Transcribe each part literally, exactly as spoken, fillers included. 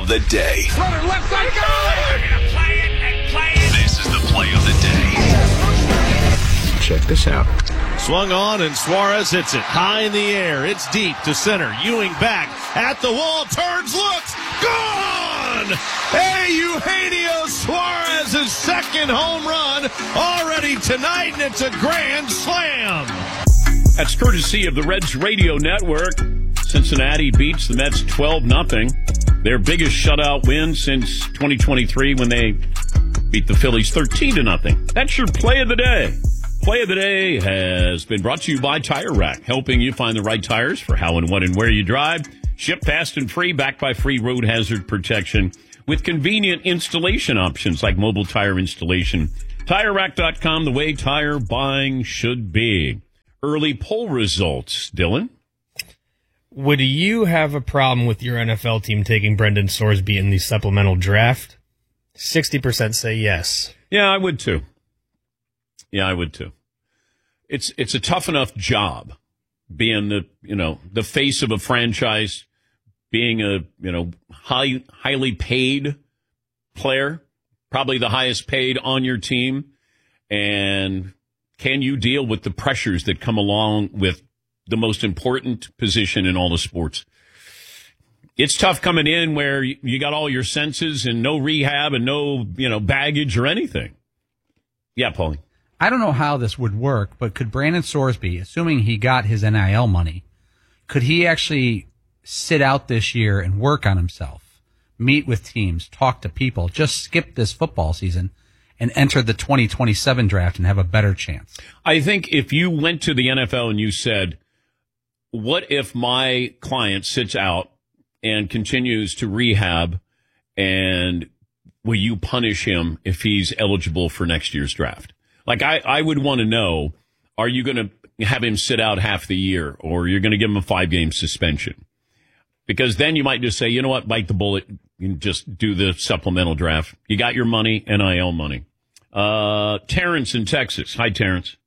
of the day. Runner left side, go! They're going to play it and play it. This is the play of the day. Check this out. Swung on, and Suarez hits it high in the air. It's deep to center. Ewing back at the wall, turns, looks, gone! Hey, Eugenio Suarez's second home run already tonight, and it's a grand slam. That's courtesy of the Reds Radio Network. Cincinnati beats the Mets twelve nothing. Their biggest shutout win since twenty twenty-three when they beat the Phillies thirteen to nothing. That's your play of the day. Play of the day has been brought to you by Tire Rack, helping you find the right tires for how and what and where you drive. Ship fast and free, backed by free road hazard protection with convenient installation options like mobile tire installation. Tire Rack dot com, the way tire buying should be. Early poll results, Dylan. Would you have a problem with your N F L team taking Brendan Sorsby in the supplemental draft? sixty percent say yes. Yeah, I would too. Yeah, I would too. It's it's a tough enough job being the, you know, the face of a franchise, being a, you know, high highly paid player, probably the highest paid on your team. And can you deal with the pressures that come along with the most important position in all the sports? It's tough coming in where you got all your senses and no rehab and no, you know, baggage or anything. Yeah, Paulie. I don't know how this would work, but could Brandon Sorsby, assuming he got his N I L money, could he actually sit out this year and work on himself, meet with teams, talk to people, just skip this football season and enter the twenty twenty-seven draft and have a better chance? I think if you went to the N F L and you said, what if my client sits out and continues to rehab, and will you punish him if he's eligible for next year's draft? Like, I, I would want to know, are you going to have him sit out half the year, or you're going to give him a five-game suspension? Because then you might just say, you know what, bite the bullet, and just do the supplemental draft. You got your money, N I L money. Uh, Terrence in Texas. Hi, Terrence.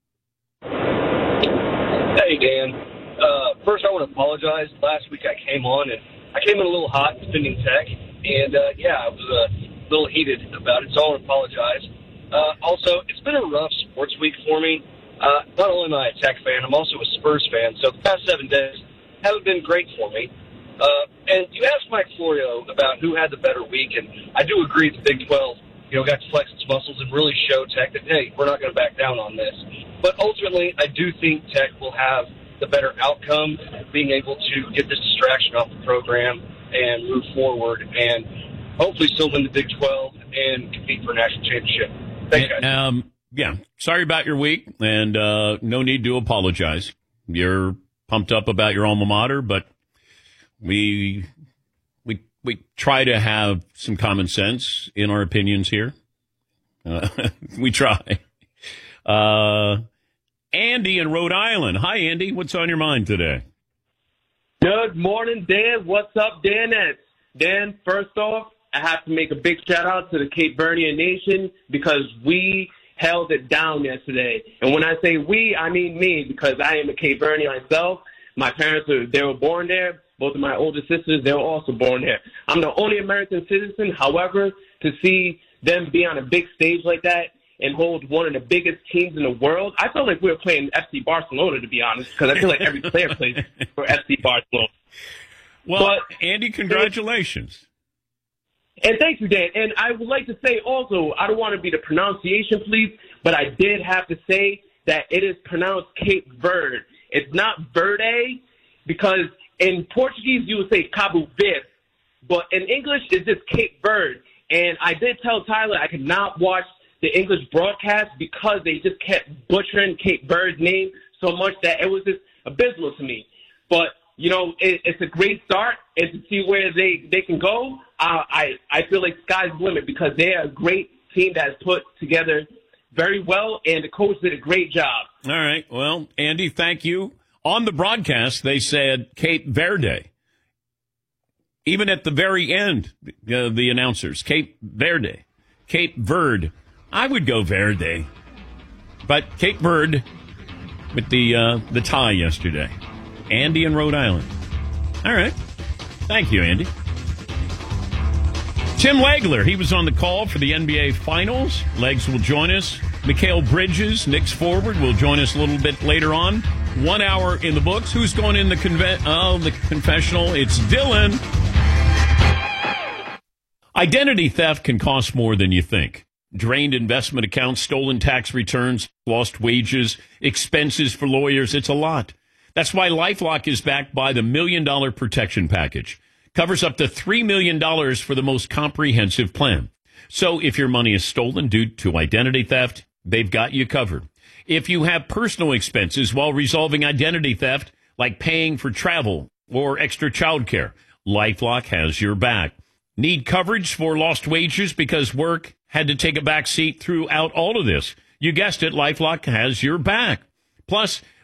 Hey, Dan. Uh, first, I want to apologize. Last week I came on, and I came in a little hot defending Tech, and, uh, yeah, I was a little heated about it, so I want to apologize. Uh, also, it's been a rough sports week for me. Uh, not only am I a Tech fan, I'm also a Spurs fan, so the past seven days haven't been great for me. Uh, and you asked Mike Florio about who had the better week, and I do agree the Big twelve, you know, got to flex its muscles and really show Tech that, hey, we're not going to back down on this. But ultimately, I do think Tech will have the better outcome, being able to get this distraction off the program and move forward and hopefully still win the Big twelve and compete for a national championship. Thanks, guys. Um, yeah, sorry about your week, and uh, no need to apologize. You're pumped up about your alma mater, but we we we try to have some common sense in our opinions here. Uh, we try. Uh, Andy in Rhode Island. Hi, Andy. What's on your mind today? Good morning, Dan. What's up, Dan? Dan, first off, I have to make a big shout out to the Cape Verdean Nation because we held it down yesterday. And when I say we, I mean me, because I am a Cape Verdean myself. My parents, are, they were born there. Both of my older sisters, they were also born there. I'm the only American citizen. However, to see them be on a big stage like that and hold one of the biggest teams in the world, I felt like we were playing F C Barcelona, to be honest, because I feel like every player plays for F C Barcelona. Well, but, Andy, congratulations. And thank you, Dan. And I would like to say also, I don't want to be the pronunciation police, but I did have to say that it is pronounced Cape Verde. It's not Verde, because in Portuguese you would say Cabo Verde, but in English it's just Cape Verde. And I did tell Tyler I could not watch the English broadcast because they just kept butchering Cape Verde's name so much that it was just abysmal to me. But you know, it, it's a great start, and to see where they, they can go, uh, I, I feel like sky's the limit because they're a great team that's put together very well, and the coach did a great job. All right. Well, Andy, thank you. On the broadcast, they said Cape Verde. Even at the very end, uh, the announcers, Cape Verde, Cape Verde. I would go Verde, but Cape Verde with the uh, the tie yesterday. Andy in Rhode Island. All right. Thank you, Andy. Tim Legler, he was on the call for the N B A Finals. Legs will join us. Mikal Bridges, Knicks forward, will join us a little bit later on. One hour in the books. Who's going in the conve- oh, the confessional? It's Dylan. Identity theft can cost more than you think. Drained investment accounts, stolen tax returns, lost wages, expenses for lawyers. It's a lot. That's why LifeLock is backed by the Million Dollar Protection Package. Covers up to three million dollars for the most comprehensive plan. So if your money is stolen due to identity theft, they've got you covered. If you have personal expenses while resolving identity theft, like paying for travel or extra childcare, LifeLock has your back. Need coverage for lost wages because work had to take a back seat throughout all of this? You guessed it, LifeLock has your back. Plus,